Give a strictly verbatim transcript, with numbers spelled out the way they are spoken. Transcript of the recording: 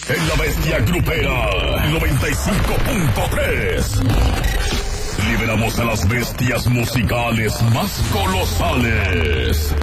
en la bestia grupera noventa y cinco punto tres. Liberamos a las bestias musicales más colosales.